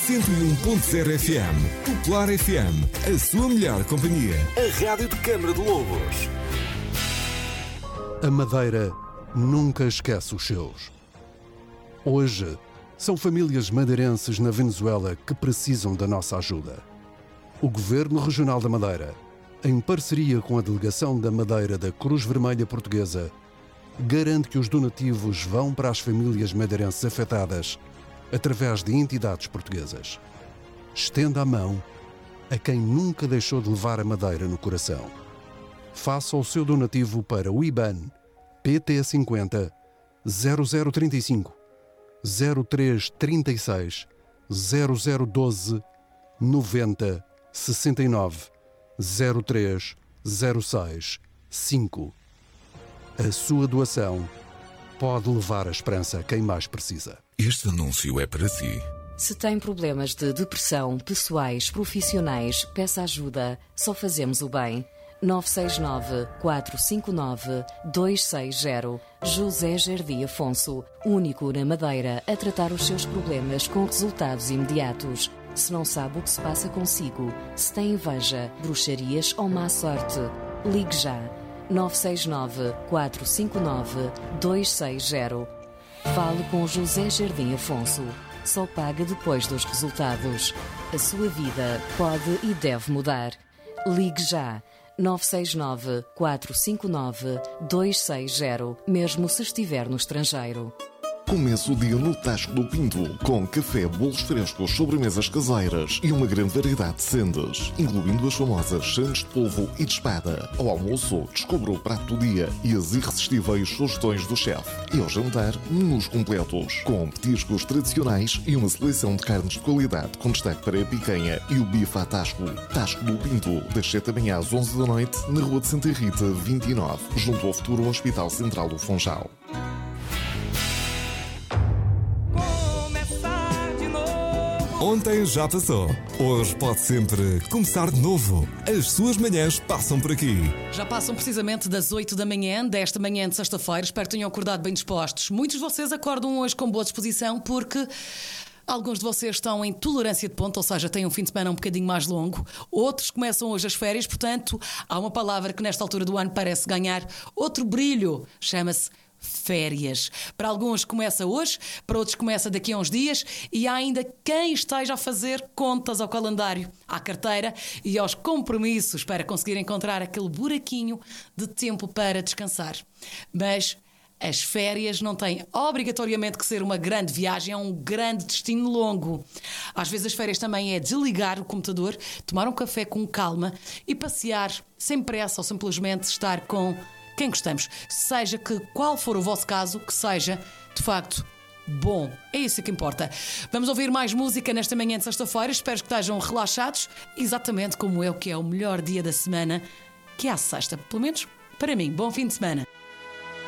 101.0 FM. Popular FM, a sua melhor companhia. A rádio de Câmara de Lobos. A Madeira nunca esquece os seus. Hoje, são famílias madeirenses na Venezuela que precisam da nossa ajuda. O Governo Regional da Madeira, em parceria com a Delegação da Madeira da Cruz Vermelha Portuguesa, garante que os donativos vão para as famílias madeirenses afetadas através de entidades portuguesas. Estenda a mão a quem nunca deixou de levar a Madeira no coração. Faça o seu donativo para o IBAN PT50 0035 0336 0012 90 69 03 06 5. A sua doação pode levar a esperança a quem mais precisa. Este anúncio é para si. Se tem problemas de depressão, pessoais, profissionais, peça ajuda. Só fazemos o bem. 969-459-260. José Jardim Afonso, único na Madeira a tratar os seus problemas com resultados imediatos. Se não sabe o que se passa consigo, se tem inveja, bruxarias ou má sorte, ligue já. 969-459-260. Fale com José Jardim Afonso. Só paga depois dos resultados. A sua vida pode e deve mudar. Ligue já. 969-459-260, mesmo se estiver no estrangeiro. Comece o dia no Tasco do Pinto, com café, bolos frescos, sobremesas caseiras e uma grande variedade de sendas, incluindo as famosas sandes de polvo e de espada. Ao almoço, descubra o prato do dia e as irresistíveis sugestões do chefe. E ao jantar, menus completos, com petiscos tradicionais e uma seleção de carnes de qualidade, com destaque para a picanha e o bife à Tasco. Tasco do Pinto, das 7 da manhã às 11 da noite, na Rua de Santa Rita, 29, junto ao futuro Hospital Central do Funchal. Ontem já passou. Hoje pode sempre começar de novo. As suas manhãs passam por aqui. Já passam precisamente das 8 da manhã, desta manhã de sexta-feira. Espero que tenham acordado bem dispostos. Muitos de vocês acordam hoje com boa disposição porque alguns de vocês estão em tolerância de ponto, ou seja, têm um fim de semana um bocadinho mais longo. Outros começam hoje as férias, portanto, há uma palavra que nesta altura do ano parece ganhar outro brilho. Chama-se férias. Para alguns começa hoje, para outros começa daqui a uns dias e há ainda quem esteja a fazer contas ao calendário, à carteira e aos compromissos para conseguir encontrar aquele buraquinho de tempo para descansar. Mas as férias não têm obrigatoriamente que ser uma grande viagem, é um grande destino longo. Às vezes as férias também é desligar o computador, tomar um café com calma e passear sem pressa ou simplesmente estar com quem gostamos, seja que qual for o vosso caso, que seja, de facto, bom. É isso que importa. Vamos ouvir mais música nesta manhã de sexta-feira. Espero que estejam relaxados, exatamente como eu, que é o melhor dia da semana, que é a sexta. Pelo menos para mim. Bom fim de semana.